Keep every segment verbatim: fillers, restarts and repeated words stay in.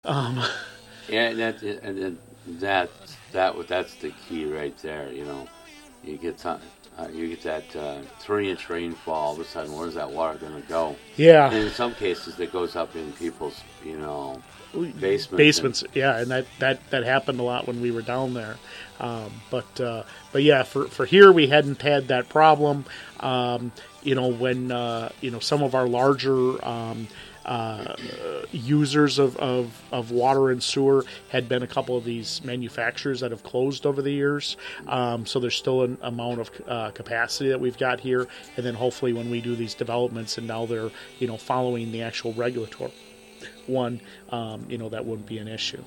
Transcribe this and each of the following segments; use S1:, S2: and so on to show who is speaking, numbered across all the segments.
S1: Um,
S2: Yeah, that and then that that that's the key right there. You know, you get some, uh, you get that uh, three inch rainfall. All of a sudden, where's that water going to go?
S1: yeah,
S2: And in some cases, it goes up in people's you know basements. And
S1: basements. Yeah, and that, that, that happened a lot when we were down there. Um, but uh, but yeah, for, for here we hadn't had that problem. Um, you know, when uh, you know some of our larger um, uh, users of, of, of water and sewer had been a couple of these manufacturers that have closed over the years. Um, so there's still an amount of uh, capacity that we've got here, and then hopefully when we do these developments and now they're you know following the actual regulatory one, um, you know that wouldn't be an issue.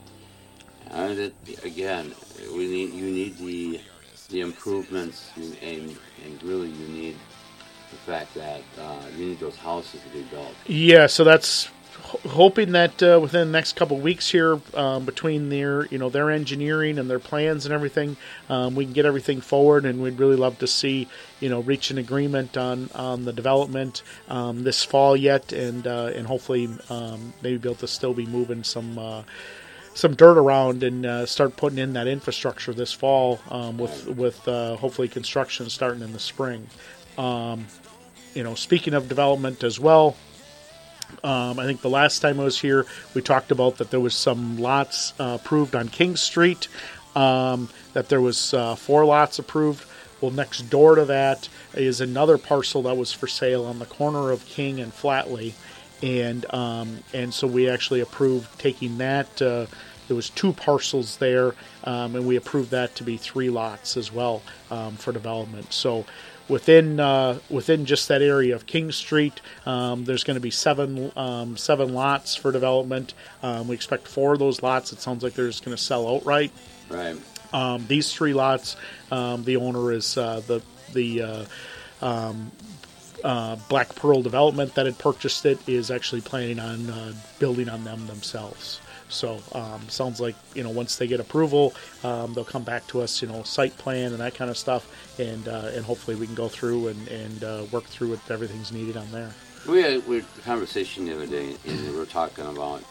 S2: And it, again, we need you need the the improvements, and and really you need the fact that uh, you need those houses to be built.
S1: Yeah, so that's ho- hoping that uh, within the next couple of weeks here, um, between their you know their engineering and their plans and everything, um, we can get everything forward. And we'd really love to see you know reach an agreement on, on the development um, this fall yet, and uh, and hopefully um, maybe be able to still be moving some. Uh, some dirt around and uh, start putting in that infrastructure this fall um, with with uh, hopefully construction starting in the spring. Um, you know, speaking of development as well, um, I think the last time I was here, we talked about that there was some lots uh, approved on King Street, um, that there was uh, four lots approved. Well, next door to that is another parcel that was for sale on the corner of King and Flatley. And um, and so we actually approved taking that. Uh, there was two parcels there, um, and we approved that to be three lots as well um, for development. So within uh, within just that area of King Street, um, there's going to be seven um, seven lots for development. Um, we expect four of those lots. It sounds like they're just going to sell outright.
S2: Right.
S1: Um, these three lots, um, the owner is uh, the the uh, um, uh, Black Pearl Development that had purchased it is actually planning on uh, building on them themselves. So um, sounds like you know once they get approval, um, they'll come back to us, you know, site plan and that kind of stuff, and uh, and hopefully we can go through and and uh, work through it. Everything's needed on there.
S2: We had we had a conversation the other day, and we were talking about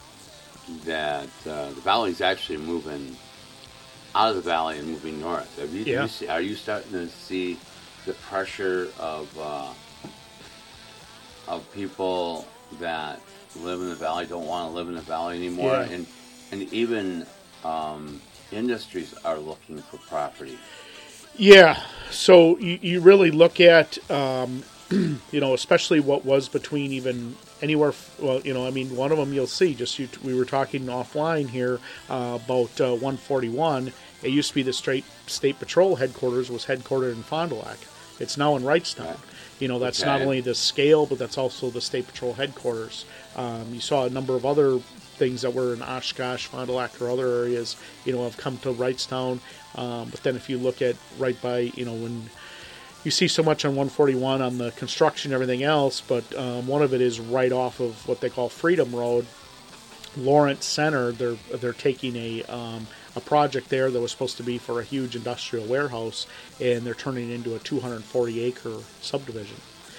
S2: that uh, the valley's actually moving out of the valley and moving north. Have you,
S1: Yeah.
S2: you see, are you starting to see the pressure of uh, of people that live in the valley don't want to live in the valley anymore,
S1: Yeah.
S2: and and even um, industries are looking for property.
S1: Yeah. So you, you really look at, um, you know, especially what was between even anywhere. Well, you know, I mean, one of them you'll see. Just you, we were talking offline here uh, about uh, one forty-one. It used to be the straight state patrol headquarters was headquartered in Fond du Lac. It's now in Wrightstown.
S2: Right.
S1: You know, that's
S2: Okay.
S1: not only the scale, but that's also the state patrol headquarters. Um, you saw a number of other things that were in Oshkosh, Fond du Lac, or other areas, you know, have come to Wrightstown. Um, but then if you look at right by, you know, when you see so much on one forty-one on the construction and everything else, but um, one of it is right off of what they call Freedom Road, Lawrence Center. They're they're taking a um, a project there that was supposed to be for a huge industrial warehouse, and they're turning it into a two hundred forty acre subdivision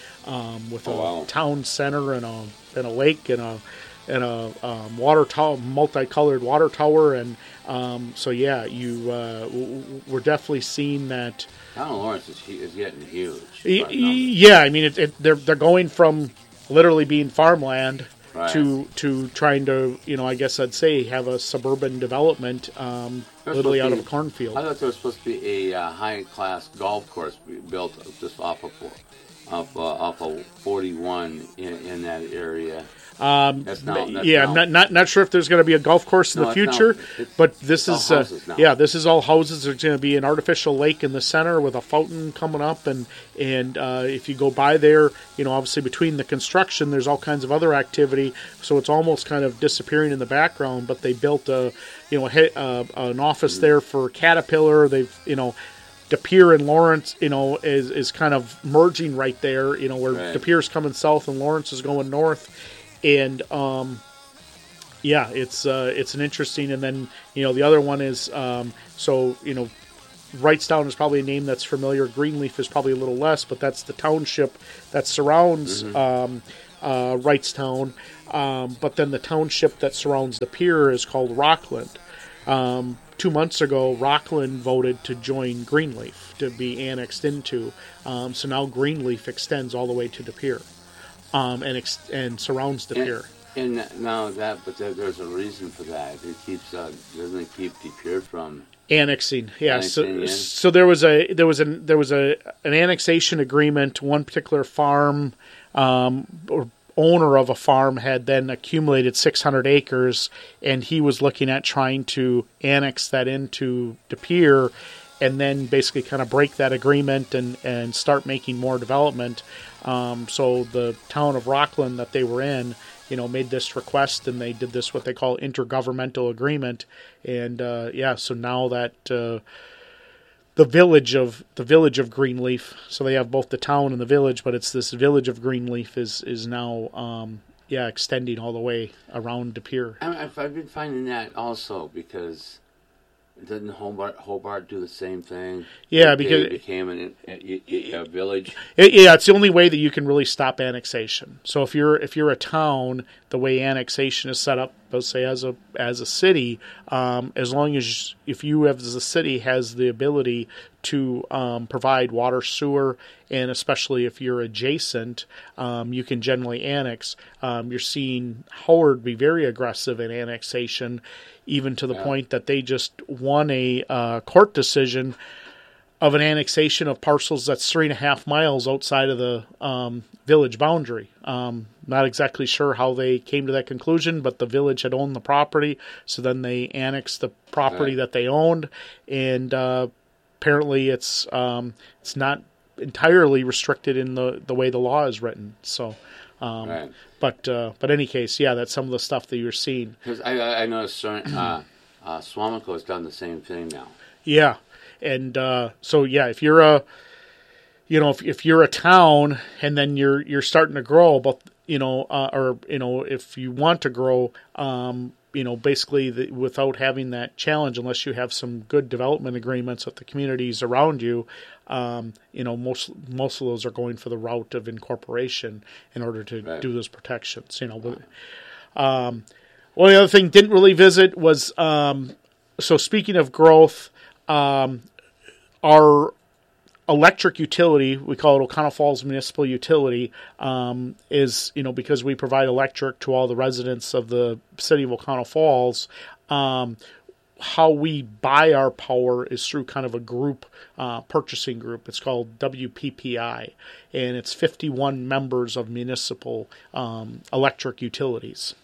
S1: um, with
S2: Oh,
S1: a
S2: wow.
S1: town center and a and a lake and a and a um, water tower, multicolored water tower, and um, so yeah, you uh, w- w- we're definitely seeing that.
S2: Town of Lawrence is, hu- is getting huge.
S1: Y-
S2: by
S1: y-
S2: numbers.
S1: Yeah, I mean, it, it, they're they're going from literally being farmland
S2: Right.
S1: to to trying to, you know, I guess I'd say have a suburban development, um,
S2: They're
S1: literally
S2: supposed
S1: out
S2: to
S1: of a
S2: be-
S1: cornfield.
S2: I thought there was supposed to be a uh, high-class golf course be- built just off of off, uh, off of forty-one in, in that area.
S1: Um,
S2: That's now, that's
S1: yeah,
S2: now-
S1: I'm not, not not sure if there's going to be a golf course in
S2: No,
S1: the
S2: it's
S1: future,
S2: not. It's-
S1: but this
S2: it's
S1: is
S2: all
S1: uh,
S2: houses now.
S1: yeah, this is all houses. There's going to be an artificial lake in the center with a fountain coming up, and and uh, if you go by there, you know, obviously between the construction, there's all kinds of other activity, so it's almost kind of disappearing in the background. But they built a, you know, a, he- uh, an office
S2: Mm-hmm.
S1: there for Caterpillar. They've, you know. De Pere and Lawrence, you know, is, is kind of merging right there, you know, where
S2: Right.
S1: De Pere's coming south and Lawrence is going north. And, um, yeah, it's uh, it's an interesting. And then, you know, the other one is, um, so, you know, Wrightstown is probably a name that's familiar. Greenleaf is probably a little less, but that's the township that surrounds um, uh, Wrightstown, um, but then the township that surrounds the pier is called Rockland. Um, two months ago, Rockland voted to join Greenleaf to be annexed into. Um, so now Greenleaf extends all the way to the pier, um, and ex- and surrounds the
S2: and,
S1: pier.
S2: And now that, but there, there's a reason for that. It keeps uh, doesn't it keep the pier from
S1: annexing? Yeah.
S2: annexing
S1: so so there was a there was an there was a an annexation agreement. One particular farm um, or owner of a farm had then accumulated six hundred acres, and he was looking at trying to annex that into the pier, and then basically kind of break that agreement and, and start making more development. Um, so the town of Rockland that they were in, you know, made this request, and they did this what they call intergovernmental agreement. And uh, yeah, so now that uh, the village of the village of Greenleaf, so they have both the town and the village, but it's this village of Greenleaf is is now um, yeah extending all the way around the pier.
S2: I, I've been finding that also, because didn't Hobart Hobart do the same thing?
S1: Yeah,
S2: it,
S1: because
S2: it became an, a, a village.
S1: It, yeah, it's the only way that you can really stop annexation. So if you're if you're a town, the way annexation is set up, let's say as a as a city, um, as long as if you as a city has the ability to um, provide water, sewer, and especially if you're adjacent, um, you can generally annex. Um, you're seeing Howard be very aggressive in annexation, even to the
S2: yeah.
S1: point that they just won a uh, court decision of an annexation of parcels that's three and a half miles outside of the um, village boundary. Um, not exactly sure how they came to that conclusion, but the village had owned the property, so then they annexed the property
S2: right.
S1: that they owned, and uh, apparently it's um, it's not entirely restricted in the, the way the law is written. So, um,
S2: right.
S1: but uh, but in any case, yeah, that's some of the stuff that you're seeing.
S2: Because I I noticed certain, uh, uh, Swamico has done the same thing now.
S1: Yeah. And uh, so, yeah, if you're a, you know, if if you're a town and then you're you're starting to grow, but you know, uh, or you know, if you want to grow, um, you know, basically the, without having that challenge, unless you have some good development agreements with the communities around you, um, you know, most most of those are going for the route of incorporation in order to
S2: right.
S1: do those protections. You know, right. um, one other thing didn't really visit was um, so speaking of growth. Um, Our electric utility, we call it Oconto Falls Municipal Utility, um, is, you know, because we provide electric to all the residents of the city of Oconto Falls, um, how we buy our power is through kind of a group, uh, purchasing group. It's called W P P I, and it's fifty-one members of municipal um, electric utilities.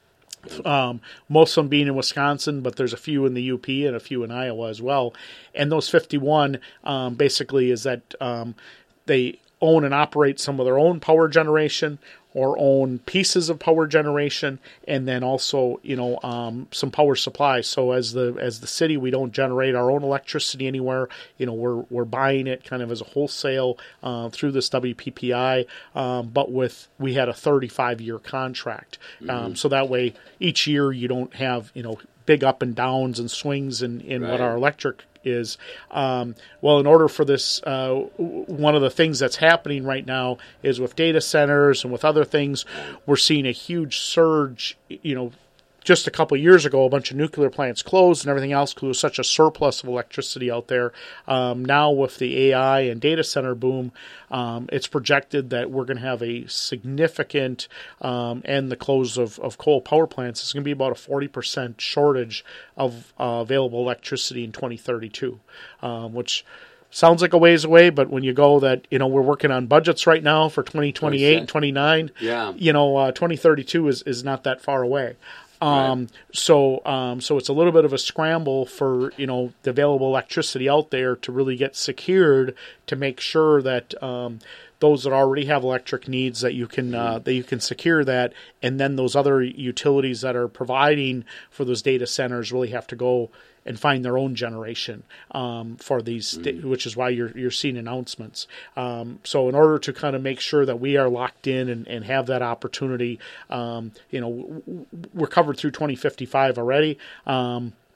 S1: Um, most of them being in Wisconsin, but there's a few in the U P and a few in Iowa as well. And those fifty-one um, basically is that um, they own and operate some of their own power generation or own pieces of power generation, and then also, you know, um, some power supply. So as the as the city, we don't generate our own electricity anywhere. You know, we're we're buying it kind of as a wholesale uh, through this W P P I. Um, but with we had a thirty-five year contract, mm-hmm. um, so that way each year you don't have, you know, big up and downs and swings in, in right. what our electric is. Um, well, in order for this, uh, one of the things that's happening right now is with data centers and with other things, we're seeing a huge surge, you know, just a couple of years ago, a bunch of nuclear plants closed and everything else because there was such a surplus of electricity out there. Um, now with the A I and data center boom, um, it's projected that we're going to have a significant, um, and the close of, of coal power plants is going to be about a forty percent shortage of uh, available electricity in twenty thirty-two, um, which sounds like a ways away, but when you go that, you know, we're working on budgets right now for twenty twenty-eight and twenty-nine,
S2: yeah.
S1: you know, uh, twenty thirty-two is, is not that far away. Um, right. so, um, so it's a little bit of a scramble for, you know, the available electricity out there to really get secured to make sure that, um, those that already have electric needs that you can, uh, that you can secure that. And then those other utilities that are providing for those data centers really have to go and find their own generation um, for these, mm-hmm. which is why you're you're seeing announcements. Um, so in order to kind of make sure that we are locked in and, and have that opportunity, um, you know, we're covered through twenty fifty-five already. Um,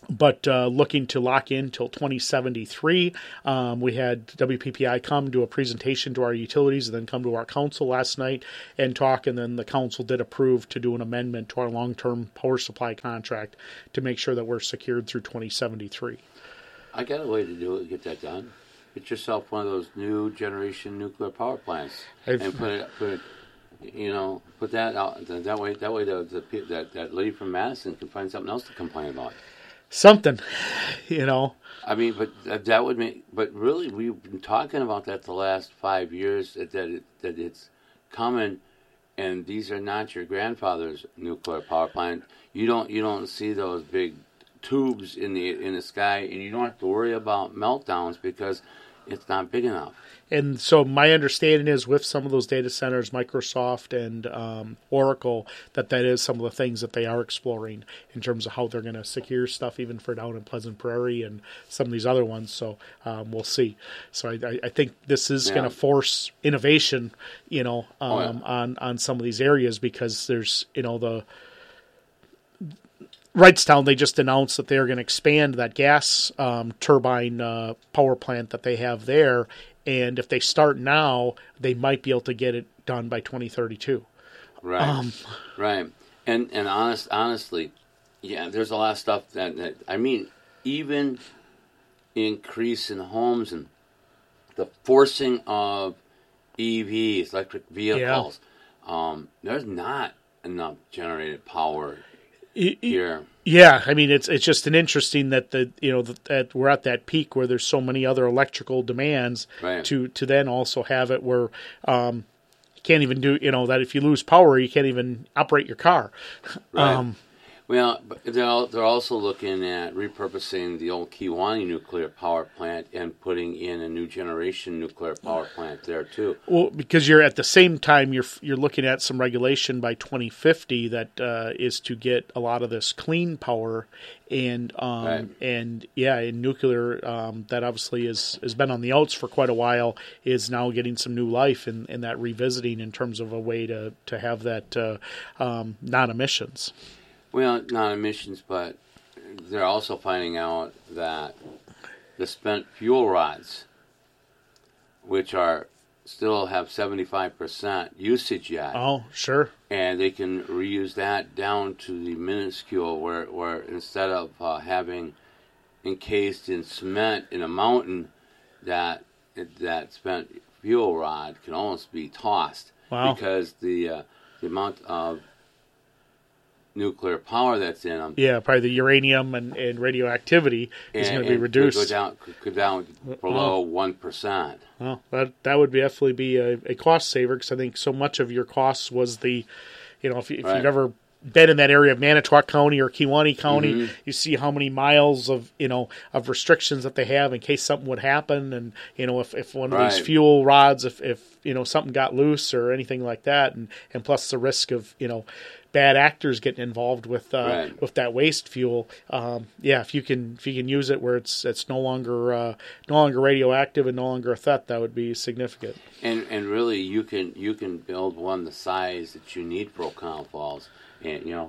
S1: but uh, looking to lock in till twenty seventy-three. Um, we had W P P I come do a presentation to our utilities and then come to our council last night and talk, and then the council did approve to do an amendment to our long-term power supply contract to make sure that we're secured through twenty seventy-three.
S2: I got a way to do it, get that done. Get yourself one of those new generation nuclear power plants
S1: I've,
S2: and put it, put it, you know, put that out. That way, that way, the, the that that lady from Madison can find something else to complain about.
S1: Something, you know.
S2: I mean, but that, that would make. But really, we've been talking about that the last five years. That that, it, that it's coming, and these are not your grandfather's nuclear power plant. You don't you don't see those big tubes in the in the sky, and you don't have to worry about meltdowns because it's not big enough.
S1: And so my understanding is with some of those data centers, Microsoft and um, Oracle, that that is some of the things that they are exploring in terms of how they're going to secure stuff even for down in Pleasant Prairie and some of these other ones. So um, we'll see. So I, I think this is yeah. going to force innovation, you know, um, oh, yeah. on, on some of these areas because there's, you know, the Wrightstown, they just announced that they're going to expand that gas um, turbine uh, power plant that they have there. And if they start now, they might be able to get it done by twenty thirty-two.
S2: Right, um, right. And and honest, honestly, yeah, there's a lot of stuff that, that I mean, even increase in homes and the forcing of E Vs, electric vehicles. Yeah. Um, there's not enough generated power it, here.
S1: Yeah, I mean it's it's just an interesting that the you know that we're at that peak where there's so many other electrical demands
S2: right.
S1: to to then also have it where um, you can't even do you know that if you lose power you can't even operate your car.
S2: Right.
S1: Um,
S2: well, they're they're also looking at repurposing the old Kewaunee nuclear power plant and putting in a new generation nuclear power plant there too.
S1: Well, because you're at the same time you're you're looking at some regulation by twenty fifty that uh, is to get a lot of this clean power and um,
S2: right.
S1: and yeah, in nuclear um, that obviously is has been on the outs for quite a while is now getting some new life in, in that revisiting in terms of a way to to have that uh, um, non-emissions.
S2: Well, not emissions, but they're also finding out that the spent fuel rods, which are still have seventy-five percent usage yet.
S1: Oh, sure.
S2: And they can reuse that down to the minuscule where, where instead of uh, having encased in cement in a mountain, that that spent fuel rod can almost be tossed.
S1: Wow.
S2: Because the uh, the amount of nuclear power that's in them.
S1: Yeah, probably the uranium and, and radioactivity is going to be reduced.
S2: Could go down, could go down below one percent.
S1: Well, that that would definitely be a, a cost saver because I think so much of your costs was the, you know, if, you, if
S2: right.
S1: you've ever been in that area of Manitowoc County or Kewaunee County,
S2: mm-hmm.
S1: you see how many miles of, you know, of restrictions that they have in case something would happen. And, you know, if, if one of
S2: right.
S1: these fuel rods, if, if, you know, something got loose or anything like that, and, and plus the risk of, you know, bad actors getting involved with uh,
S2: right.
S1: with that waste fuel. Um, yeah, if you can if you can use it where it's it's no longer uh, no longer radioactive and no longer a threat, that would be significant.
S2: And and really, you can you can build one the size that you need for O'Connell Falls, and you know.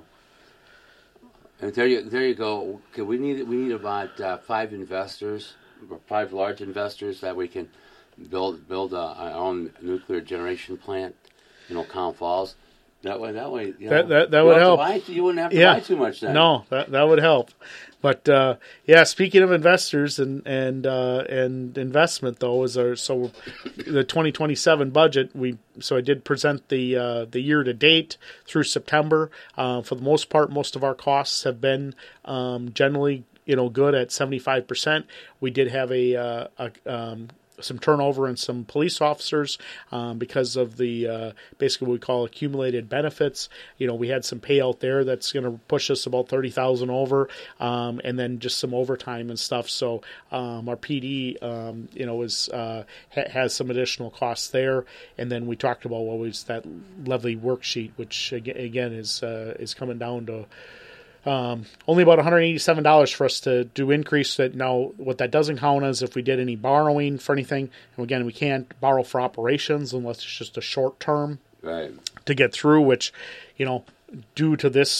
S2: And there you there you go. Okay, we need we need about uh, five investors, five large investors that we can build build a, our own nuclear generation plant in O'Connell Falls. That way, that way, you know,
S1: that that, that would help.
S2: Buy, you wouldn't have to
S1: yeah.
S2: buy too much then.
S1: No, that that would help. But uh, yeah, speaking of investors and and uh, and investment, though, is our so the twenty twenty-seven budget. We so I did present the uh, the year to date through September. Uh, for the most part, most of our costs have been um, generally you know good at seventy-five percent. We did have a, uh, a um, some turnover in some police officers um, because of the uh, basically what we call accumulated benefits. You know, we had some payout there that's going to push us about thirty thousand over, um, and then just some overtime and stuff. So um, our P D, um, you know, is uh, ha- has some additional costs there. And then we talked about what was that lovely worksheet, which again is uh, is coming down to. Um, only about one hundred eighty-seven dollars for us to do increase that. Now, what that doesn't count is if we did any borrowing for anything. And again, we can't borrow for operations unless it's just a short term
S2: right.
S1: to get through, which, you know, due to this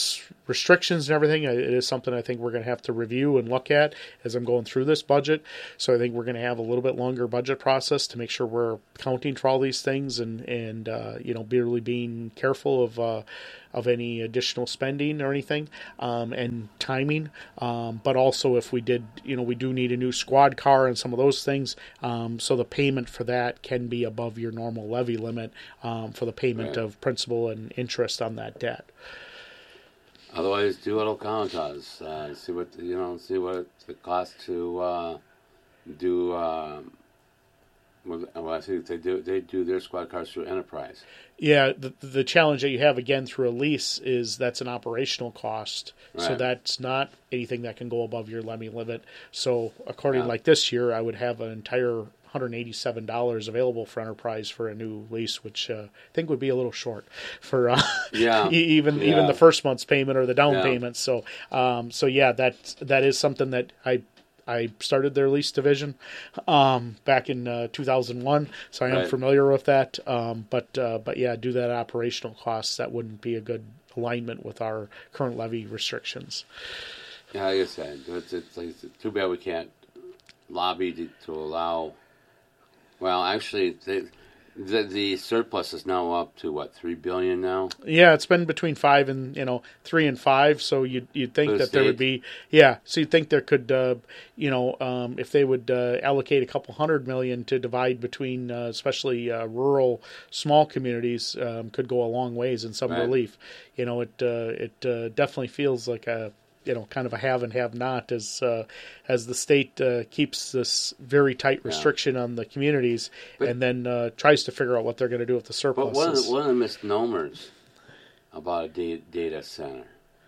S1: restrictions and everything. It is something I think we're going to have to review and look at as I'm going through this budget. So I think we're going to have a little bit longer budget process to make sure we're accounting for all these things and and uh, you know, be really being careful of uh, of any additional spending or anything, um, and timing. Um, but also, if we did, you know, we do need a new squad car and some of those things. Um, so the payment for that can be above your normal levy limit um, for the payment
S2: Right.
S1: of principal and interest on that debt.
S2: Otherwise, do what O'Connell does. Uh, see what you know. See what it costs to uh, do. Um, well, I think they do. They do their squad cars through Enterprise.
S1: Yeah, the the challenge that you have again through a lease is that's an operational cost, so
S2: Right.
S1: that's not anything that can go above your levy limit. So according
S2: Yeah.
S1: like this year, I would have an entire one hundred eighty-seven dollars available for Enterprise for a new lease, which uh, I think would be a little short for uh,
S2: Yeah.
S1: e- even
S2: Yeah.
S1: even the first month's payment or the down
S2: Yeah.
S1: payment. So um, so yeah, that that is something that I. I started their lease division um, back in uh, two thousand one, so I am
S2: Right.
S1: familiar with that. Um, but uh, but yeah, do that operational costs. That wouldn't be a good alignment with our current levy restrictions.
S2: Yeah, like I said, it's, it's, like, it's too bad we can't lobby to, to allow. Well, actually, the, the the surplus is now up to what, three billion now.
S1: Yeah, it's been between five and you know three and five. So you'd you'd think
S2: For the
S1: that there would
S2: state?
S1: be yeah. So you'd think there could uh, you know um, if they would uh, allocate a couple hundred million to divide between uh, especially uh, rural small communities, um, could go a long ways in some
S2: Right.
S1: relief. You know, it uh, it uh, definitely feels like a you know kind of a have and have not as uh, as the state uh, keeps this very tight restriction on the communities
S2: But-
S1: and then uh, tries to figure out what they're going to do with the
S2: But
S1: surpluses.
S2: one of the, one of the misnomers about a data, data center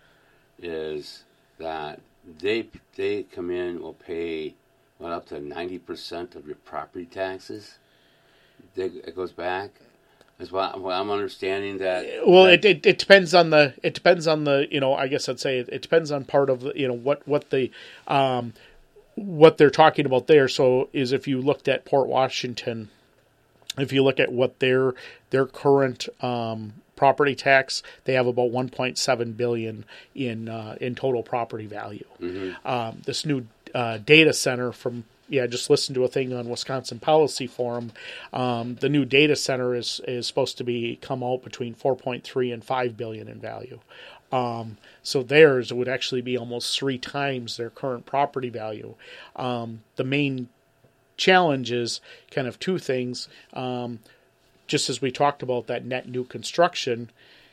S2: is that they they come in will pay what up to ninety percent of your property taxes. They, it goes back. That's what, what I'm understanding that.
S1: Well,
S2: that,
S1: it, it it depends on the it depends on the you know I guess I'd say it, it depends on part of the, you know what what the um what they're talking about there. So is if you looked at Port Washington, if you look at what their their current um, property tax, they have about one point seven billion in uh, in total property value.
S2: Mm-hmm.
S1: Um, this new uh, data center from yeah, just listened to a thing on Wisconsin Policy Forum. Um, the new data center is is supposed to be come out between four point three and five billion in value. Um, so theirs would actually be almost three times their current property value. Um, the main challenge is kind of two things. Um, just as we talked about that net new construction,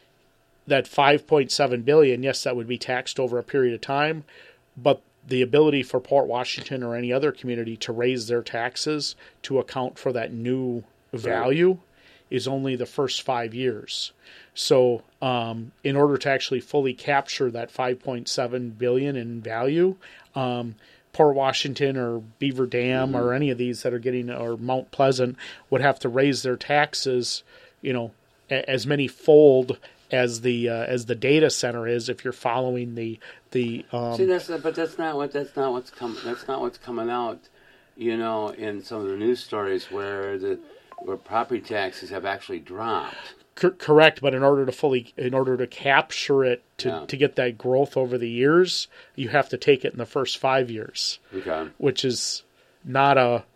S1: that five point seven billion, yes, that would be taxed over a period of time, but the ability for Port Washington or any other community to raise their taxes to account for that new value is only the first five years. So, um, in order to actually fully capture that five point seven billion in value, um, Port Washington or Beaver Dam
S2: Mm-hmm.
S1: or any of these that are getting, or Mount Pleasant would have to raise their taxes, you know, a- as many fold as the uh, as the data center is. If you're following the the um,
S2: See, that's but that's not what that's not what's coming. That's not what's coming out. You know, in some of the news stories where the where property taxes have actually dropped.
S1: cor- correct, but in order to fully in order to capture it to
S2: Yeah.
S1: to get that growth over the years, you have to take it in the first five years,
S2: Okay.
S1: which is not a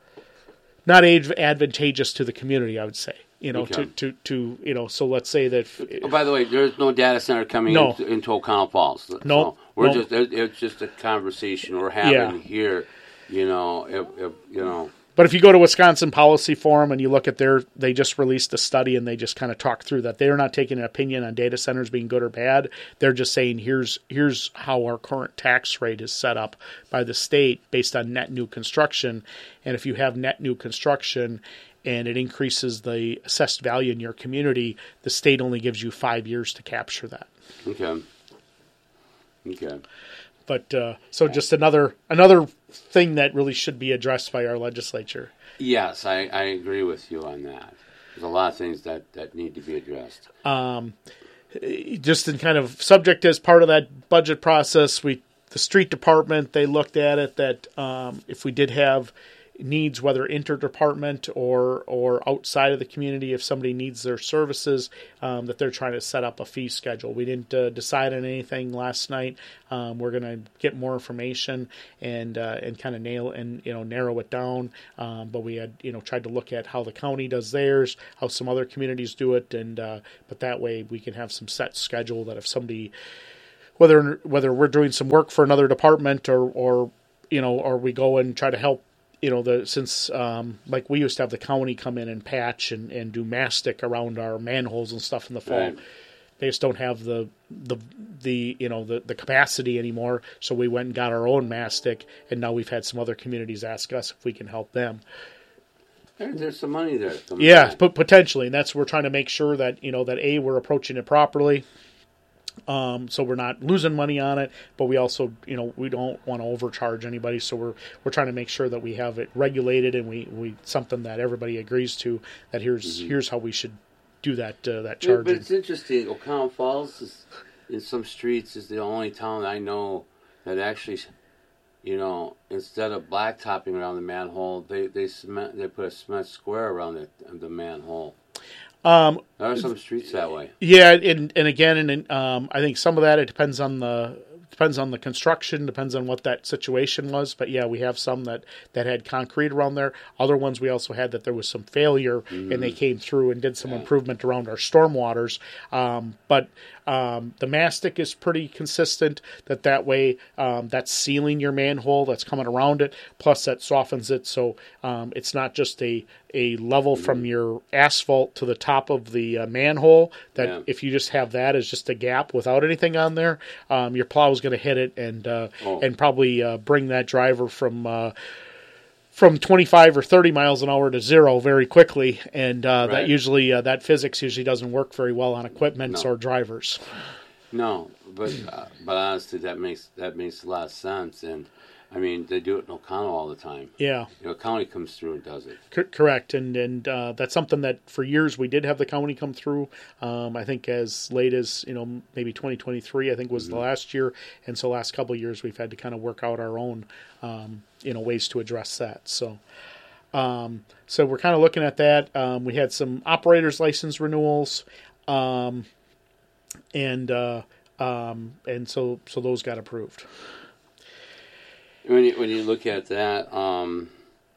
S1: not age advantageous to the community, I would say. You know, to,
S2: Okay.
S1: to, to you know, so let's say that
S2: Oh, by the way, there's no data center coming
S1: No.
S2: into, into O'Connell Falls.
S1: No,
S2: So we're
S1: no.
S2: just it, it's just a conversation we're having
S1: Yeah.
S2: here. You know, if, if you know.
S1: But if you go to Wisconsin Policy Forum and you look at their, they just released a study and they just kind of talk through that. They're not taking an opinion on data centers being good or bad. They're just saying here's here's how our current tax rate is set up by the state based on net new construction. And if you have net new construction and it increases the assessed value in your community, the state only gives you five years to capture that.
S2: Okay. Okay.
S1: But uh, so just another another thing that really should be addressed by our legislature.
S2: Yes, I, I agree with you on that. There's a lot of things that, that need to be addressed.
S1: Just in kind of subject as part of that budget process, we the street department, they looked at it that um, if we did have needs, whether interdepartment or or outside of the community, if somebody needs their services, um, that they're trying to set up a fee schedule. We didn't uh, decide on anything last night. Um, we're going to get more information and uh, and kind of nail and you know narrow it down. Um, but we had you know tried to look at how the county does theirs, how some other communities do it, and uh, but that way we can have some set schedule that if somebody, whether whether we're doing some work for another department or or you know or we go and try to help. You know, the since um, like we used to have the county come in and patch and, and do mastic around our manholes and stuff in the fall.
S2: Right.
S1: They just don't have the the the you know the, the capacity anymore. So we went and got our own mastic, and now we've had some other communities ask us if we can help them.
S2: There, there's some money there.
S1: Yeah, but potentially, and that's we're trying to make sure that you know that a we're approaching it properly. Um, so we're not losing money on it, but we also, you know, we don't want to overcharge anybody. So we're we're trying to make sure that we have it regulated and we, we something that everybody agrees to. That here's mm-hmm. here's how we should do that uh, that charging.
S2: But it's interesting. O'Connell Falls is, in some streets is the only town I know that actually, you know, instead of blacktopping around the manhole, they they cement they put a cement square around the the manhole.
S1: Um,
S2: there are some streets that way.
S1: Yeah, and and again, and um, I think some of that it depends on the depends on the construction, depends on what that situation was. But yeah, we have some that, that had concrete around there. Other ones we also had that there was some failure, mm-hmm. and they came through and did some yeah. improvement around our stormwaters. Um, but um, the mastic is pretty consistent. That that way, um, that's sealing your manhole that's coming around it. Plus, that softens it, so um, it's not just a a level mm-hmm. from your asphalt to the top of the uh, manhole. That yeah. if you just have that as just a gap without anything on there, um, your plow is going to hit it and uh, oh. and probably uh, bring that driver from uh, from twenty-five or thirty miles an hour to zero very quickly. And uh, right. that usually uh, that physics usually doesn't work very well on equipment
S2: no.
S1: or drivers.
S2: No, but uh, but honestly, that makes that makes a lot of sense. And I mean, they do it in O'Connell all the time.
S1: Yeah.
S2: You know, county comes through and does it.
S1: C- correct. And and uh, that's something that for years we did have the county come through. Um, I think as late as, you know, maybe twenty twenty-three, I think was mm-hmm. the last year. And so last couple of years we've had to kind of work out our own, um, you know, ways to address that. So, um, so we're kind of looking at that. Um, we had some operators license renewals. Um, and, uh, um, and so, so those got approved.
S2: When you, when you look at that, um,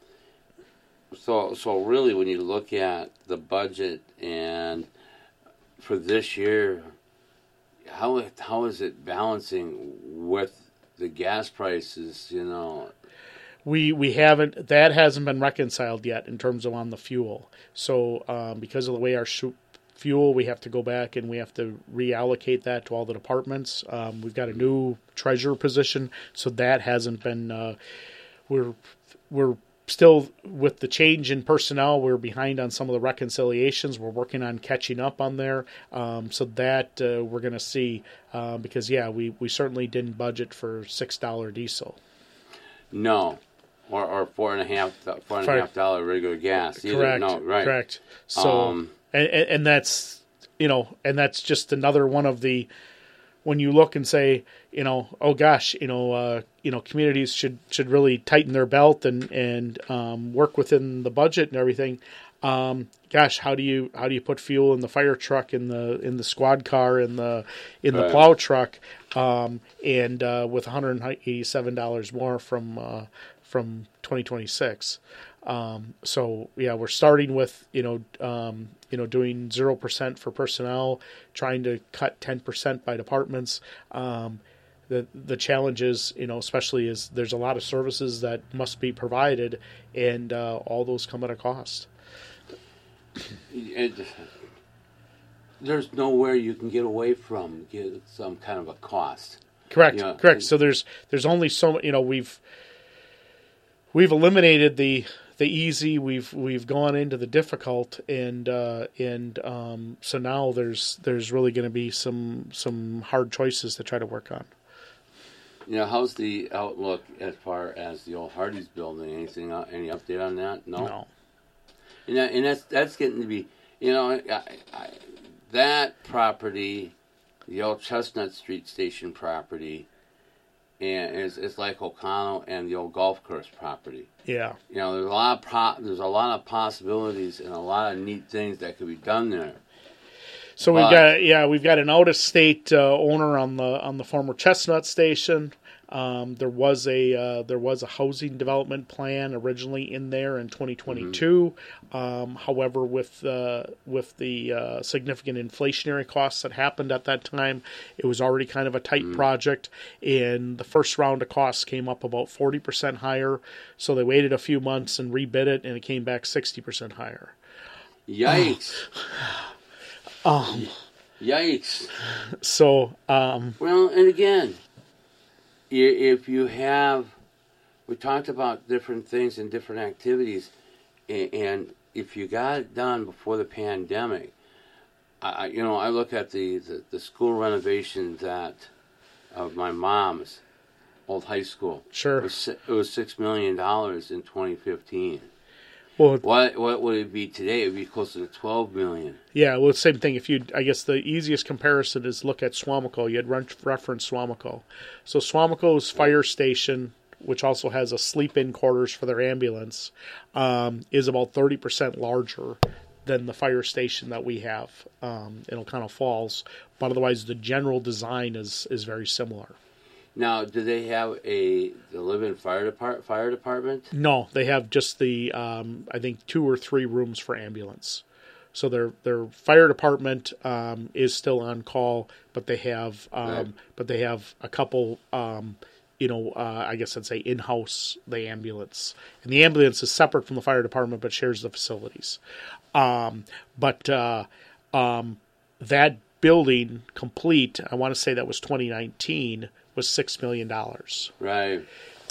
S2: so so really when you look at the budget and for this year, how how is it balancing with the gas prices? You know,
S1: we we haven't that hasn't been reconciled yet in terms of on the fuel. So um, because of the way our sh- fuel, we have to go back and we have to reallocate that to all the departments. Um, we've got a new treasurer position, so that hasn't been. Uh, we're we're still with the change in personnel. We're behind on some of the reconciliations. We're working on catching up on there. Um, so that uh, we're going to see uh, because yeah, we, we certainly didn't budget for six dollar diesel.
S2: No. Or, or four and a half, four and a half dollar regular gas. Either,
S1: correct.
S2: No, right.
S1: Correct. So, um, and, and that's, you know, and that's just another one of the, when you look and say, you know, oh gosh, you know, uh, you know, communities should, should really tighten their belt and, and, um, work within the budget and everything. Um, gosh, how do you, how do you put fuel in the fire truck, in the, in the squad car, in the, in the right. plow truck, um, and, uh, with one hundred eighty-seven dollars more from, uh, from twenty twenty-six. Um, so yeah, we're starting with, you know, um, you know, doing zero percent for personnel, trying to cut ten percent by departments. Um, the, the challenge is, you know, especially is there's a lot of services that must be provided, and, uh, all those come at a cost.
S2: It, there's nowhere you can get away from get some kind of a cost.
S1: Correct.
S2: You know,
S1: correct. So there's, there's only so, you know, we've, We've eliminated the the easy. We've we've gone into the difficult, and uh, and um, so now there's there's really going to be some some hard choices to try to work on.
S2: You know, how's the outlook as far as the old Hardee's building? Anything? Any update on that? No.
S1: No.
S2: And that, and that's that's getting to be, you know, I, I, that property, the old Chestnut Street Station property, and it's, it's like O'Connell and the old golf course property.
S1: Yeah.
S2: You know, there's a lot of pro- there's a lot of possibilities and a lot of neat things that could be done there.
S1: So
S2: but,
S1: we've got yeah we've got an out of state uh, owner on the on the former Chestnut Station. Um, there was a uh, there was a housing development plan originally in there in twenty twenty-two. Mm-hmm. Um, however, with uh, with the uh, significant inflationary costs that happened at that time, it was already kind of a tight mm-hmm. project. And the first round of costs came up about forty percent higher. So they waited a few months and rebid it, and it came back sixty percent higher.
S2: Yikes!
S1: um,
S2: Yikes!
S1: So um,
S2: well, and again. If you have, we talked about different things and different activities, and if you got it done before the pandemic, I, you know, I look at the, the, the school renovation that of my mom's old high school.
S1: Sure.
S2: It was, it was six million dollars in twenty fifteen.
S1: Well,
S2: what what would it be today? It would be closer to twelve million.
S1: Yeah, well, same thing. If you, I guess the easiest comparison is look at Swamico. You had referenced Swamico. So Swamico's fire station, which also has a sleep-in quarters for their ambulance, um, is about thirty percent larger than the fire station that we have um, in O'Connell Falls. But otherwise, the general design is is very similar.
S2: Now, do they have a the live-in fire depart fire department?
S1: No, they have just the um, I think two or three rooms for ambulance. So their their fire department um, is still on call, but they have um, right. but they have a couple um, you know uh, I guess I'd say in-house the ambulance, and the ambulance is separate from the fire department but shares the facilities. Um, but uh, um, that building complete, I want to say that was twenty nineteen. Was six million dollars.
S2: Right.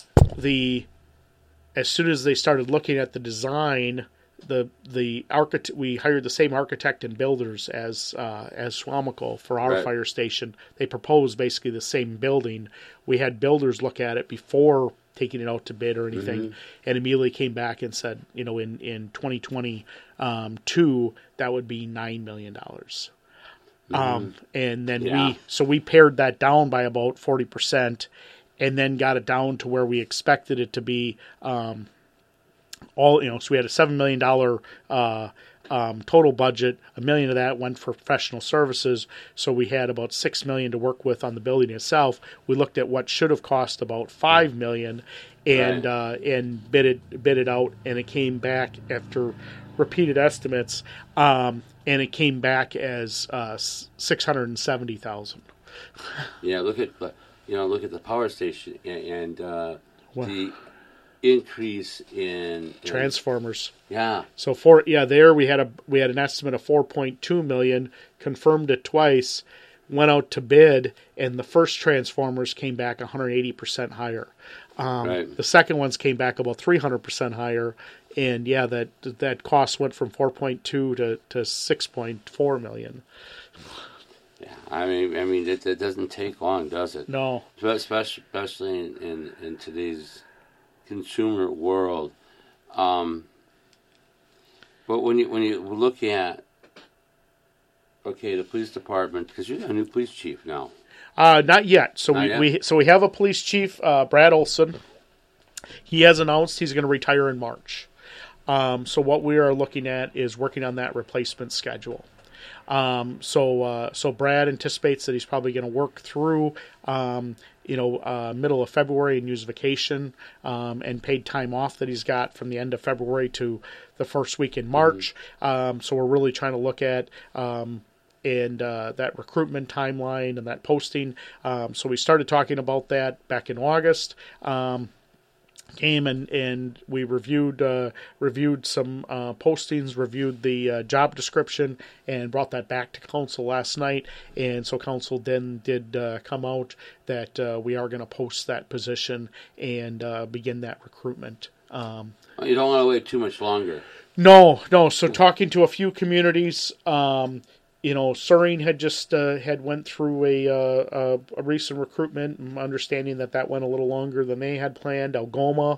S1: The as soon as they started looking at the design, the the architect we hired the same architect and builders as uh, as Swamico for our right. fire station. They proposed basically the same building. We had builders look at it before taking it out to bid or anything, mm-hmm. and immediately came back and said, you know, in in twenty twenty-two that would be nine million dollars. Um, and then yeah. we, so we pared that down by about forty percent and then got it down to where we expected it to be, um, all, you know, so we had a seven million dollars, uh, um, total budget. A million of that went for professional services. So we had about six million dollars to work with on the building itself. We looked at what should have cost about five million dollars and, right. uh, and bid it, bid it out. And it came back after repeated estimates, um, and it came back as uh, six hundred seventy thousand.
S2: Yeah, look at you know look at the power station and, and uh, the increase in, in
S1: transformers.
S2: Yeah.
S1: So for yeah, there we had a we had an estimate of four point two million, confirmed it twice, went out to bid, and the first transformers came back one hundred eighty percent higher. Um, right. The second ones came back about three hundred percent higher. And yeah, that that cost went from four point two to to six point four million.
S2: Yeah, I mean, I mean, it, it doesn't take long, does it?
S1: No,
S2: especially especially in, in, in today's consumer world. Um, but when you when you look at okay, the police department, because you got a new police chief now.
S1: Uh, not yet. So
S2: not
S1: we,
S2: yet?
S1: we so we have a police chief, uh, Brad Olson. He has announced he's going to retire in March. Um, so what we are looking at is working on that replacement schedule. Um, so uh, so Brad anticipates that he's probably going to work through um, you know uh, middle of February and use vacation um, and paid time off that he's got from the end of February to the first week in March. Mm-hmm. Um, so we're really trying to look at um, and uh, that recruitment timeline and that posting. Um, so we started talking about that back in August. Um, Came and, and we reviewed uh, reviewed some uh, postings, reviewed the uh, job description, and brought that back to council last night. And so council then did uh, come out that uh, we are going to post that position and uh, begin that recruitment. Um,
S2: you don't want to wait too much longer.
S1: No, no. So talking to a few communities, um, you know, Suring had just uh, had went through a, uh, a a recent recruitment, and understanding that that went a little longer than they had planned. Algoma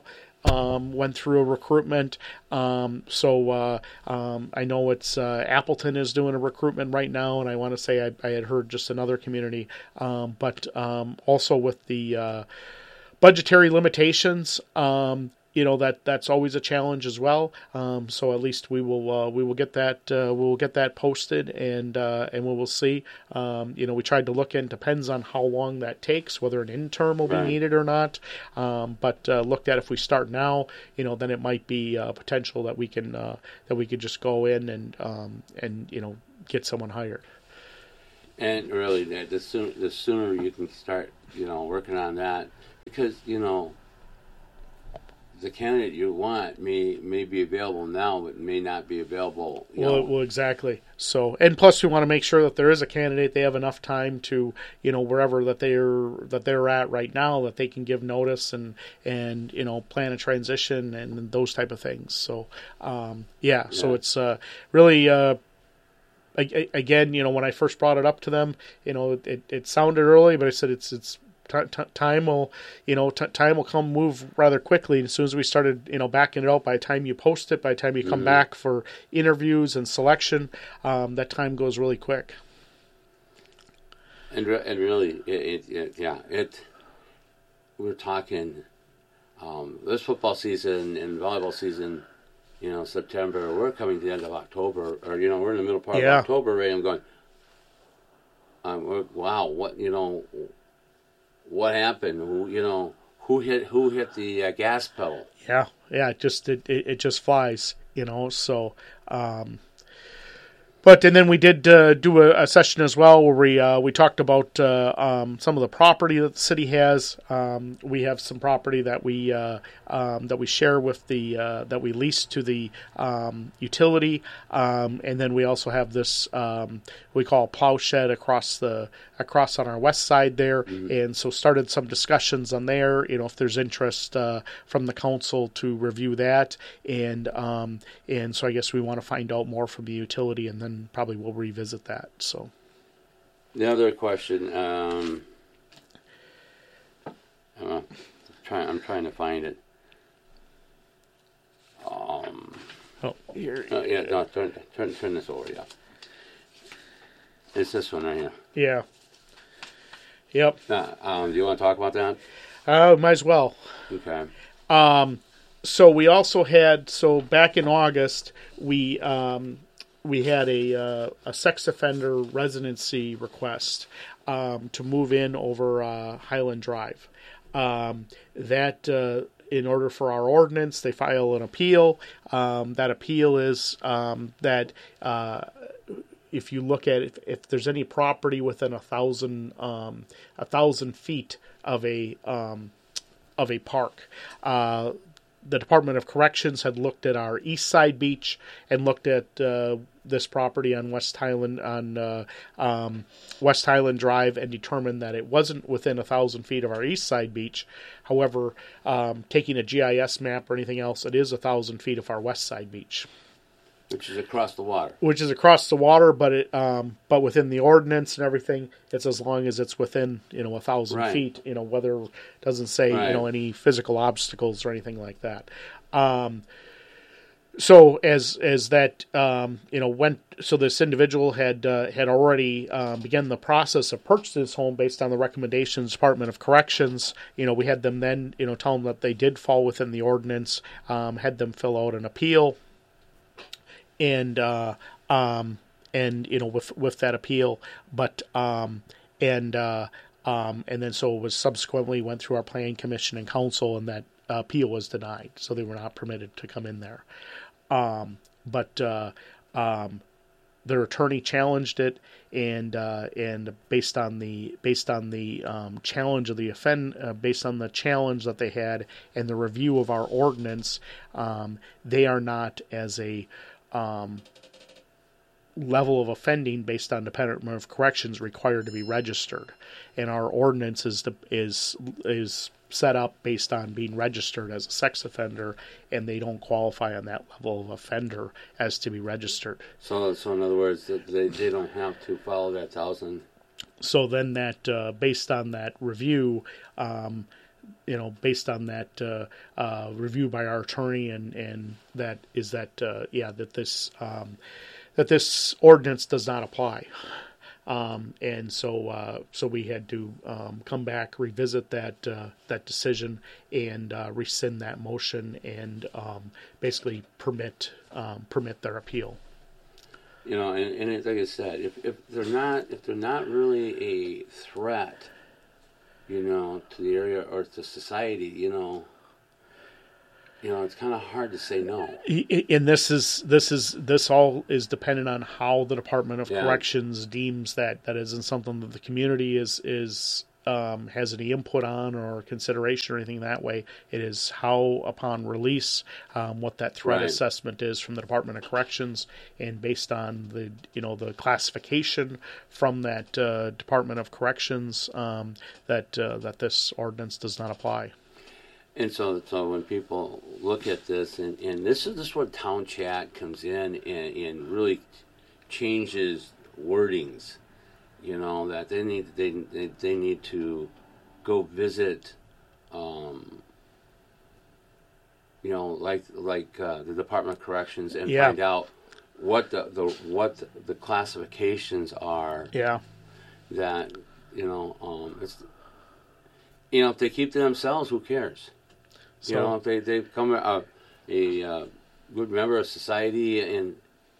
S1: um, went through a recruitment. Um, so uh, um, I know it's uh, Appleton is doing a recruitment right now, and I want to say I, I had heard just another community. Um, but um, also with the uh, budgetary limitations, um, you know that that's always a challenge as well. Um, so at least we will uh, we will get that uh, we will get that posted, and uh, and we will see. Um, you know, we tried to look in. Depends on how long that takes, whether an intern will be
S2: Right.
S1: needed or not. Um, but uh, looked at if we start now, you know, then it might be uh, potential that we can uh, that we could just go in and um, and you know get someone hired.
S2: And really, the, the sooner the sooner you can start, you know, working on that, because you know. The candidate you want may may be available now, but may not be available. You
S1: Well,
S2: know.
S1: well, exactly. So, and plus, we want to make sure that there is a candidate. They have enough time to, you know, wherever that they're that they're at right now, that they can give notice and and you know plan a transition and those type of things. So, um, yeah. So
S2: Yeah.
S1: it's uh, really. Uh, a- a- Again, you know, when I first brought it up to them, you know, it, it sounded early, but I said it's it's t- t- time will, you know, t- time will come move rather quickly. And as soon as we started, you know, backing it out, by the time you post it, by the time you come
S2: Mhm.
S1: back for interviews and selection, um, that time goes really quick.
S2: And re- and really, it, it, it yeah it. We're talking um, this football season and volleyball season. You know, September. We're coming to the end of October, or you know, we're in the middle part
S1: Yeah.
S2: of October. Right? I'm going. Um, we're- wow, what you know? What happened? Who you know? Who hit? Who hit the uh, gas pedal?
S1: Yeah, yeah, it just it, it, it just flies, you know. So, um, but and then we did uh, do a, a session as well where we uh, we talked about uh, um, some of the property that the city has. Um, we have some property that we uh, um, that we share with the uh, that we lease to the um, utility, um, and then we also have this um, we call plow shed across the across on our west side there,
S2: Mhm.
S1: and so started some discussions on there. You know, if there's interest uh, from the council to review that, and um, and so I guess we want to find out more from the utility, and then probably we'll revisit that. So
S2: The other question. Um, I'm trying. I'm trying to find it. Um,
S1: oh, here,
S2: uh, yeah, no, turn, turn, turn this over. Yeah, it's this one right here.
S1: yeah, yep.
S2: Uh, um, do you want to talk about that?
S1: Uh, might as well.
S2: Okay.
S1: Um, so we also had so back in August we um, we had a uh, a sex offender residency request um, to move in over uh, Highland Drive. Um, that uh, in order for our ordinance, they file an appeal. Um, that appeal is um, that. Uh, If you look at it, if there's any property within a thousand um, a thousand feet of a um, of a park, uh, the Department of Corrections had looked at our east side beach and looked at uh, this property on West Highland on uh, um, West Highland Drive and determined that it wasn't within a thousand feet of our east side beach. However, um, taking a G I S map or anything else, it is a thousand feet of our west side beach.
S2: Which is across the water.
S1: Which is across the water, but it, um, but within the ordinance and everything, it's as long as it's within, you know, a thousand
S2: Right.
S1: feet. You know, whether it doesn't say,
S2: Right.
S1: you know, any physical obstacles or anything like that. Um, so as as that, um, you know, went. So this individual had uh, had already um, begun the process of purchasing this home based on the recommendations Department of Corrections. You know, we had them then, you know, tell them that they did fall within the ordinance. Um, had them fill out an appeal. And uh, um, and you know with with that appeal, but um, and uh, um, and then so it was subsequently went through our planning commission and council, and that uh, appeal was denied, so they were not permitted to come in there. Um, but uh, um, their attorney challenged it, and uh, and based on the based on the um, challenge of the offend uh, based on the challenge that they had and the review of our ordinance, um, they are not as a Um, level of offending based on Department of Corrections required to be registered, and our ordinance is the, is is set up based on being registered as a sex offender, and they don't qualify on that level of offender as to be registered.
S2: So, so in other words, they they don't have to follow that thousand.
S1: So then that uh, based on that review, um, you know, based on that uh, uh, review by our attorney, and, and that is that uh, yeah that this um, that this ordinance does not apply. Um, and so, uh, so we had to um, come back, revisit that uh, that decision, and uh, rescind that motion, and um, basically permit um, permit their appeal.
S2: You know, and, and it, like I said, if, if they're not if they're not really a threat, you know, to the area or to society, you know. You know, it's kind of hard to say no.
S1: And this is this is this all is dependent on how the Department of
S2: yeah.
S1: Corrections deems that that isn't something that the community is is um, has any input on or consideration or anything that way. It is how, upon release, um, what that threat
S2: right.
S1: assessment is from the Department of Corrections, and based on the you know the classification from that uh, Department of Corrections, um, that uh, that this ordinance does not apply.
S2: And so, so when people look at this, and, and this is this is where town chat comes in and, and really changes wordings, you know, that they need they they, they need to go visit, um, you know, like like uh, the Department of Corrections and
S1: yeah.
S2: find out what the, the what the classifications are.
S1: Yeah.
S2: That you know, um, it's you know, if they keep to themselves, who cares? So, you know, if they, they become a, a uh, good member of society, and,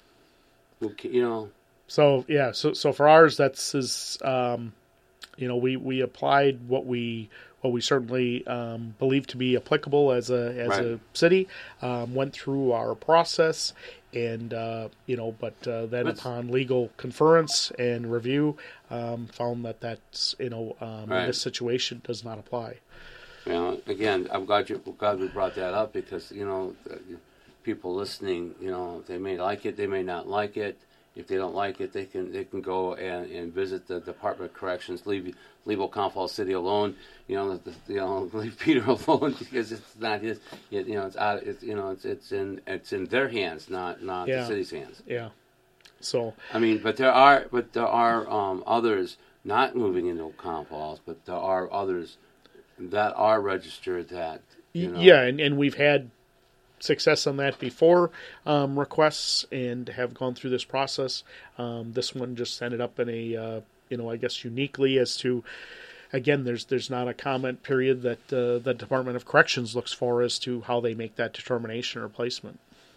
S2: you know.
S1: So, yeah, so so for ours, that's, is, um, you know, we, we applied what we what we certainly um, believe to be applicable as a as
S2: right.
S1: a city, um, went through our process, and, uh, you know, but uh, then
S2: Let's,
S1: upon legal conference and review, um, found that that's, you know, um,
S2: right.
S1: in this situation does not apply.
S2: You know, again, I'm glad you glad we brought that up, because you know, people listening, you know, they may like it, they may not like it. If they don't like it, they can they can go and, and visit the Department of Corrections. Leave leave O'Connell City alone. You know, the, you know, leave Peter alone, because it's not his. You know, it's out. It's you know, it's it's in it's in their hands, not not
S1: yeah.
S2: the city's hands.
S1: Yeah. So
S2: I mean, but there are but there are um, others not moving into O'Connell Falls, but there are others that are registered that, you know.
S1: Yeah, and, and we've had success on that before, um, requests, and have gone through this process. Um, this one just ended up in a, uh, you know, I guess uniquely as to, again, there's there's not a comment period that uh, the Department of Corrections looks for as to how they make that determination or placement.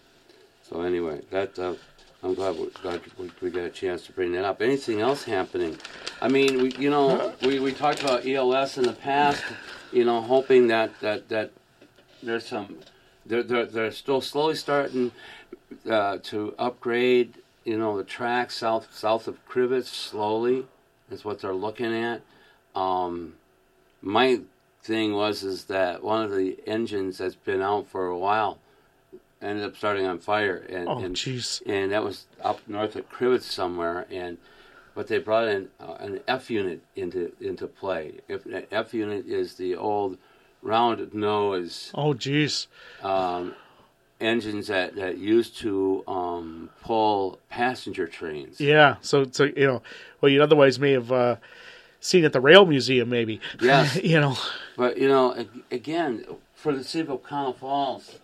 S2: So anyway, that uh, I'm glad we, glad we got a chance to bring that up. Anything else happening? I mean, we you know we, we talked about E L S in the past, you know, hoping that that, that there's some they're, they're they're still slowly starting uh, to upgrade, you know, the track south south of Crivets slowly. Is what they're looking at. Um, my thing was is that one of the engines that's been out for a while ended up starting on fire, and
S1: oh,
S2: and,
S1: jeez.
S2: and that was up north of Crivets somewhere, and but they brought in uh, an F unit into into play. If an F unit is the old round nose.
S1: Oh, jeez.
S2: Um, engines that, that used to um, pull passenger trains.
S1: Yeah, so so you know, well, you otherwise may have uh, seen at the Rail Museum, maybe.
S2: Yes.
S1: you know.
S2: But you know, again, for the city of O'Connell Falls,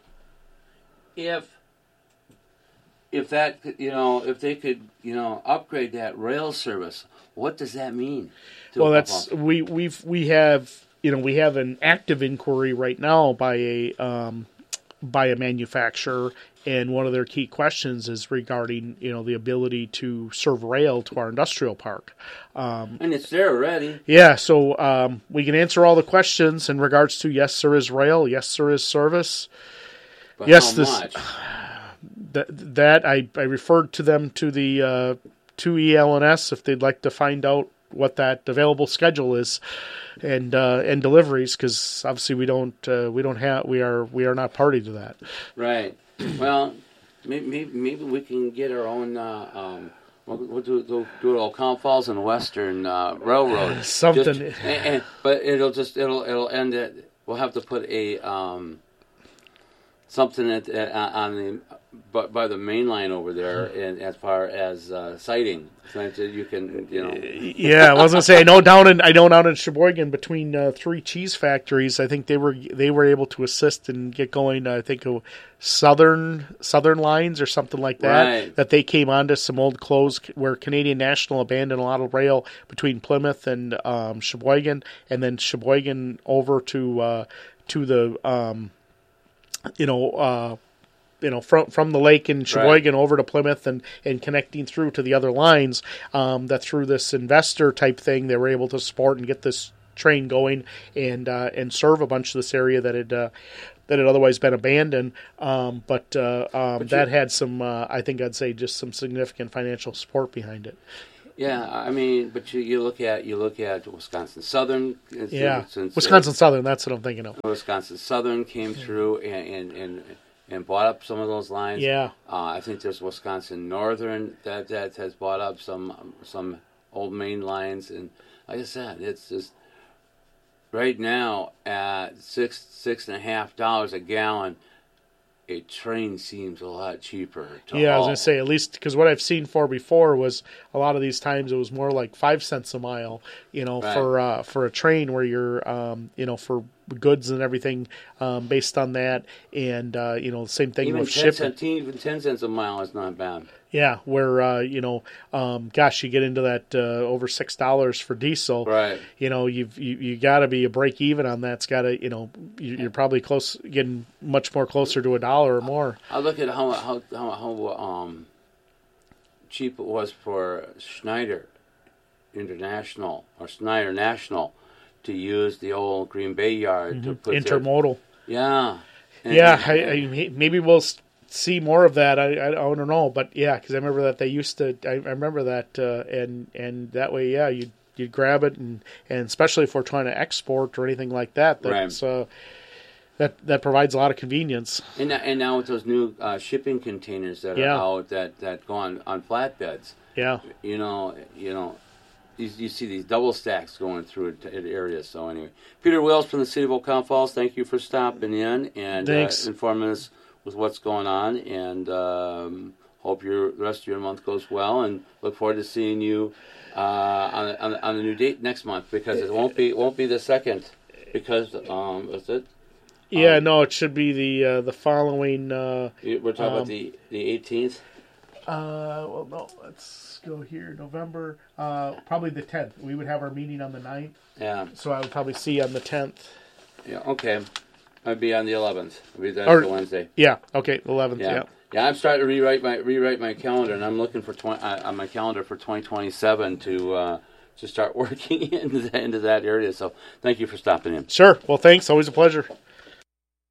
S2: if if that you know if they could you know upgrade that rail service, what does that mean? To
S1: well, that's we we've we have you know we have an active inquiry right now by a um, by a manufacturer, and one of their key questions is regarding you know the ability to serve rail to our industrial park. Um,
S2: and it's there already.
S1: Yeah, so um, we can answer all the questions in regards to yes, there is rail, yes, there is service.
S2: But
S1: yes,
S2: how
S1: this
S2: much?
S1: that that I, I referred to them to the uh, to E L N S if they'd like to find out what that available schedule is, and uh, and deliveries, because obviously we don't uh, we don't have we are we are not party to that.
S2: Right. Well, maybe maybe we can get our own. Uh, um, we'll, we'll do we'll do it O'Connell Falls and Western uh, Railroad.
S1: Something.
S2: Just, and, and, but it'll just it'll it'll end it. We'll have to put a um, something at, uh, on the but by the main line over there, and as far as uh, sighting, so that you can, you know.
S1: Yeah, I was gonna say I know down in I know down in Sheboygan between uh, three cheese factories, I think they were they were able to assist and get going. I think uh, southern southern lines or something like that.
S2: Right.
S1: That they came onto some old clothes where Canadian National abandoned a lot of rail between Plymouth and um, Sheboygan, and then Sheboygan over to uh, to the um, you know. Uh, you know, from from the lake in Sheboygan right. over to Plymouth and, and connecting through to the other lines, um, that through this investor type thing, they were able to support and get this train going and uh, and serve a bunch of this area that had uh, that had otherwise been abandoned. Um, but uh, um, but that had some, uh, I think I'd say, just some significant financial support behind it.
S2: Yeah, I mean, but you, you look at you look at Wisconsin Southern.
S1: Yeah,
S2: since,
S1: Wisconsin uh, Southern. That's what I'm thinking of.
S2: Wisconsin Southern came yeah. through and. and, and And bought up some of those lines.
S1: Yeah,
S2: uh, I think there's Wisconsin Northern that, that has bought up some some old main lines, and like I said, it's just right now at six six and a half dollars a gallon. A train seems a lot cheaper to
S1: Yeah,
S2: haul.
S1: I was gonna say at least because what I've seen for before was a lot of these times it was more like five cents a mile. You know,
S2: right.
S1: for uh, for a train where you're um, you know for goods and everything um, based on that, and uh, you know, same thing
S2: even
S1: with
S2: ten
S1: shipping.
S2: Cent, even ten cents a mile is not bad.
S1: Yeah, where uh, you know, um, gosh, you get into that uh, over six dollars for diesel.
S2: Right.
S1: You know, you've you, you got to be a break even on that. It's got to, you know, you're probably close, getting much more closer to a dollar or more.
S2: I look at how how how, how um, cheap it was for Schneider International or Schneider National to use the old Green Bay yard
S1: Mm-hmm.
S2: to put
S1: intermodal.
S2: Their, yeah. And,
S1: yeah, I, I, maybe we'll see more of that. I, I, I don't know, but yeah, because I remember that they used to. I, I remember that, uh, and and that way, yeah, you you'd grab it, and, and especially if we're trying to export or anything like that, that's
S2: right.
S1: uh, that that provides a lot of convenience.
S2: And now, and now with those new uh, shipping containers that are
S1: yeah.
S2: out that, that go on, on flatbeds,
S1: yeah,
S2: you know, you know. You, you see these double stacks going through an area. So anyway, Peter Wills from the City of Oak County Falls, thank you for stopping in and uh, informing us with what's going on. And um, hope your the rest of your month goes well. And look forward to seeing you uh, on, on on the new date next month, because it won't be it won't be the second, because um, is it?
S1: Yeah,
S2: um,
S1: no, it should be the uh, the following. Uh,
S2: we're talking
S1: um,
S2: about the the eighteenth.
S1: Uh, well, no, let's go here. November, uh, probably the tenth. We would have our meeting on the ninth.
S2: Yeah.
S1: So I would probably see you on the tenth.
S2: Yeah, okay. I'd be on the eleventh. It'd be that's
S1: or,
S2: the Wednesday.
S1: Yeah, okay, eleventh,
S2: yeah.
S1: yeah.
S2: Yeah, I'm starting to rewrite my rewrite my calendar, and I'm looking for twenty, uh, on my calendar for twenty twenty-seven to uh, to start working into, the, into that area. So thank you for stopping in.
S1: Sure. Well, thanks. Always a pleasure.